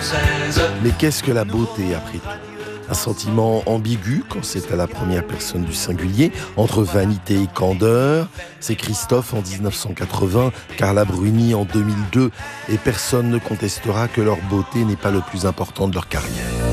Mais qu'est-ce que la beauté après tout ? Un sentiment ambigu quand c'est à la première personne du singulier, entre vanité et candeur. C'est Christophe en 1980, Carla Bruni en 2002, et personne ne contestera que leur beauté n'est pas le plus important de leur carrière.